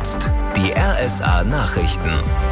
jetzt die RSA Nachrichten.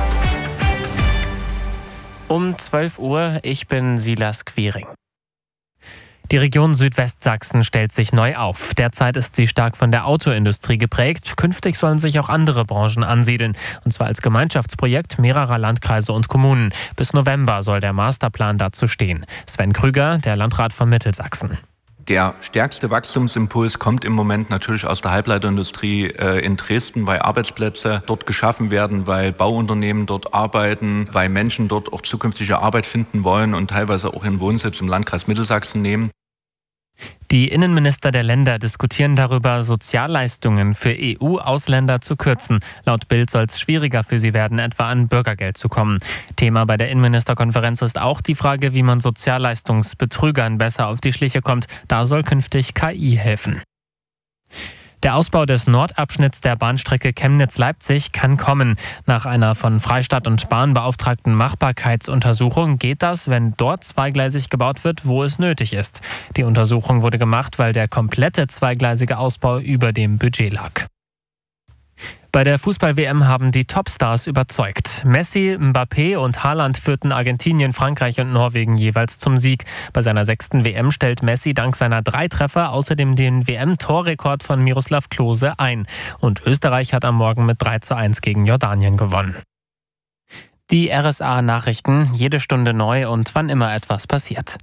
Um 12 Uhr, ich bin Silas Quiring. Die Region Südwestsachsen stellt sich neu auf. Derzeit ist sie stark von der Autoindustrie geprägt. Künftig sollen sich auch andere Branchen ansiedeln. Und zwar als Gemeinschaftsprojekt mehrerer Landkreise und Kommunen. Bis November soll der Masterplan dazu stehen. Sven Krüger, der Landrat von Mittelsachsen. Der stärkste Wachstumsimpuls kommt im Moment natürlich aus der Halbleiterindustrie in Dresden, weil Arbeitsplätze dort geschaffen werden, weil Bauunternehmen dort arbeiten, weil Menschen dort auch zukünftige Arbeit finden wollen und teilweise auch ihren Wohnsitz im Landkreis Mittelsachsen nehmen. Die Innenminister der Länder diskutieren darüber, Sozialleistungen für EU-Ausländer zu kürzen. Laut Bild soll es schwieriger für sie werden, etwa an Bürgergeld zu kommen. Thema bei der Innenministerkonferenz ist auch die Frage, wie man Sozialleistungsbetrügern besser auf die Schliche kommt. Da soll künftig KI helfen. Der Ausbau des Nordabschnitts der Bahnstrecke Chemnitz-Leipzig kann kommen. Nach einer von Freistaat und Bahn beauftragten Machbarkeitsuntersuchung geht das, wenn dort zweigleisig gebaut wird, wo es nötig ist. Die Untersuchung wurde gemacht, weil der komplette zweigleisige Ausbau über dem Budget lag. Bei der Fußball-WM haben die Topstars überzeugt. Messi, Mbappé und Haaland führten Argentinien, Frankreich und Norwegen jeweils zum Sieg. Bei seiner 6. WM stellt Messi dank seiner 3 Treffer außerdem den WM-Torrekord von Miroslav Klose ein. Und Österreich hat am Morgen mit 3:1 gegen Jordanien gewonnen. Die RSA-Nachrichten, jede Stunde neu und wann immer etwas passiert.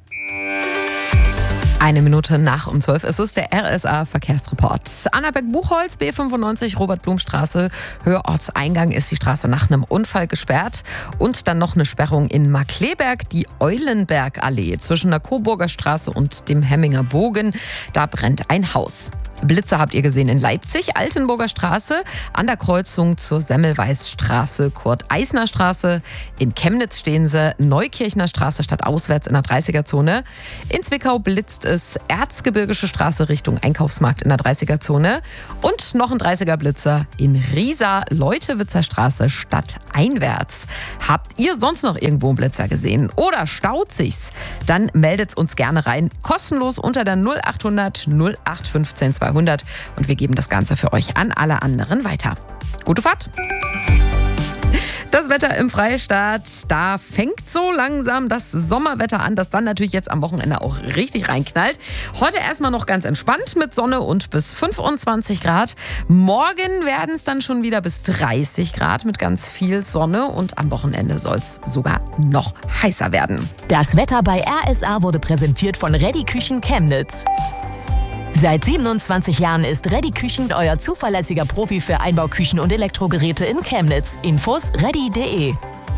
1 Minute nach um 12 ist es, der RSA-Verkehrsreport. Annaberg-Buchholz, B95, Robert-Blum-Straße, Hörortseingang ist die Straße nach einem Unfall gesperrt. Und dann noch eine Sperrung in Markkleeberg, die Eulenbergallee zwischen der Coburger Straße und dem Hemminger Bogen. Da brennt ein Haus. Blitze habt ihr gesehen in Leipzig, Altenburger Straße, an der Kreuzung zur Semmelweis-Straße, Kurt-Eisner-Straße. In Chemnitz stehen sie, Neukirchner Straße statt auswärts in der 30er-Zone. In Zwickau blitzt es, Erzgebirgische Straße Richtung Einkaufsmarkt in der 30er-Zone. Und noch ein 30er-Blitzer in Riesa, Leutewitzer Straße statt einwärts. Habt ihr sonst noch irgendwo einen Blitzer gesehen oder staut sich's? Dann meldet's uns gerne rein, kostenlos unter der 0800 0815 200 und wir geben das Ganze für euch an alle anderen weiter. Gute Fahrt! Das Wetter im Freistaat, da fängt so langsam das Sommerwetter an, das dann natürlich jetzt am Wochenende auch richtig reinknallt. Heute erstmal noch ganz entspannt mit Sonne und bis 25 Grad. Morgen werden es dann schon wieder bis 30 Grad mit ganz viel Sonne und am Wochenende soll es sogar noch heißer werden. Das Wetter bei RSA wurde präsentiert von Reddy Küchen Chemnitz. Seit 27 Jahren ist Reddy Küchen euer zuverlässiger Profi für Einbauküchen und Elektrogeräte in Chemnitz. Infos reddy.de.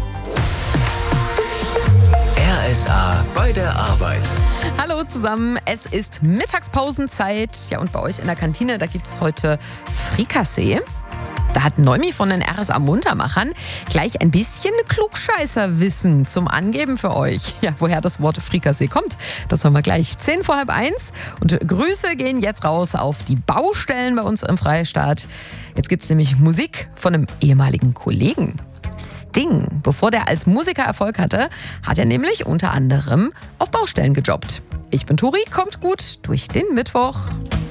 RSA bei der Arbeit. Hallo zusammen, es ist Mittagspausenzeit. Ja, und bei euch in der Kantine, da gibt es heute Frikassee. Da hat Noemi von den RSA Muntermachern gleich ein bisschen Klugscheißerwissen zum Angeben für euch. Ja, woher das Wort Frikassee kommt, das hören wir gleich. 10:30. Und Grüße gehen jetzt raus auf die Baustellen bei uns im Freistaat. Jetzt gibt es nämlich Musik von einem ehemaligen Kollegen. Sting. Bevor der als Musiker Erfolg hatte, hat er nämlich unter anderem auf Baustellen gejobbt. Ich bin Turi, kommt gut durch den Mittwoch.